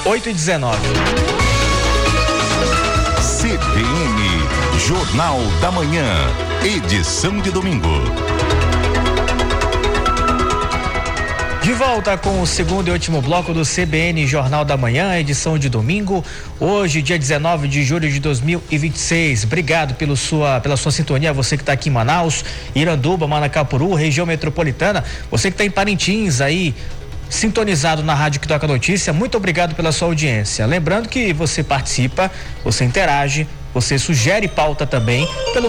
8h19. CBN, Jornal da Manhã, edição de domingo. De volta com o segundo e último bloco do CBN Jornal da Manhã, edição de domingo, hoje, dia 19 de julho de 2026. Obrigado pela sua sintonia, você que está aqui em Manaus, Iranduba, Manacapuru, região metropolitana, você que está em Parintins aí, sintonizado na Rádio que Toca Notícia, muito obrigado pela sua audiência. Lembrando que você participa, você interage, você sugere pauta também pelo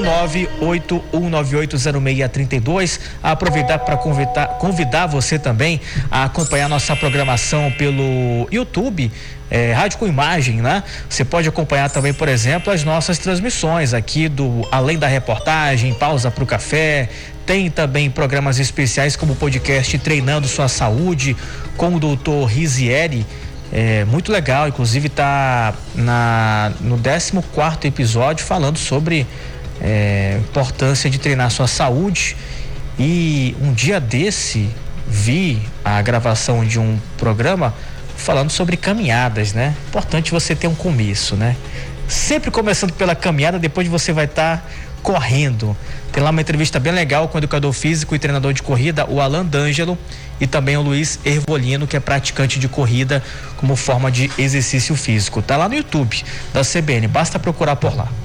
981980632. Aproveitar para convidar você também a acompanhar nossa programação pelo YouTube, Rádio com Imagem, né? Você pode acompanhar também, por exemplo, as nossas transmissões aqui do Além da Reportagem, Pausa pro Café. Tem também programas especiais como o podcast Treinando Sua Saúde com o Dr. Rizieri. Muito legal, inclusive está no 14º episódio falando sobre importância de treinar sua saúde. E um dia desse vi a gravação de um programa falando sobre caminhadas, né? Importante você ter um começo, né? Sempre começando pela caminhada, depois você vai estar correndo. Tem lá uma entrevista bem legal com o educador físico e treinador de corrida, o Alan D'Angelo, e também o Luiz Ervolino, que é praticante de corrida como forma de exercício físico. Tá lá no YouTube da CBN, basta procurar por lá.